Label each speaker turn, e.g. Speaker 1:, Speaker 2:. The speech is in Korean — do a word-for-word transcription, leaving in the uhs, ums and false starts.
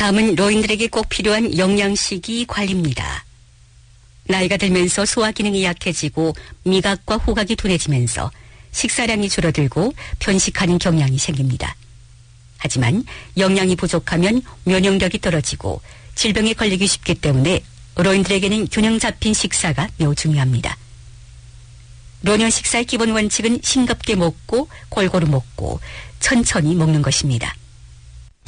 Speaker 1: 다음은 노인들에게 꼭 필요한 영양식이 관리입니다. 나이가 들면서 소화 기능이 약해지고 미각과 후각이 둔해지면서 식사량이 줄어들고 편식하는 경향이 생깁니다. 하지만 영양이 부족하면 면역력이 떨어지고 질병에 걸리기 쉽기 때문에 노인들에게는 균형 잡힌 식사가 매우 중요합니다. 노년 식사의 기본 원칙은 싱겁게 먹고 골고루 먹고 천천히 먹는 것입니다.